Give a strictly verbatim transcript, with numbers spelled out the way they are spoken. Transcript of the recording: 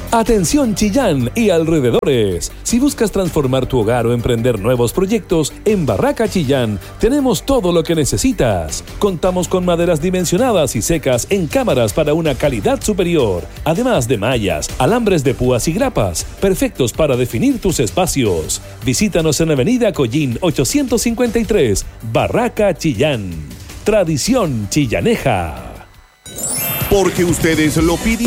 Atención Chillán y alrededores. Si buscas transformar tu hogar o emprender nuevos proyectos, en Barraca Chillán tenemos todo lo que necesitas. Contamos con maderas dimensionadas y secas en cámaras para una calidad superior, además de mallas, alambres de púas y grapas, perfectos para definir tus espacios. Visítanos en Avenida Collín ochocientos cincuenta y tres, Barraca Chillán. Tradición chillaneja. Porque ustedes lo pidieron.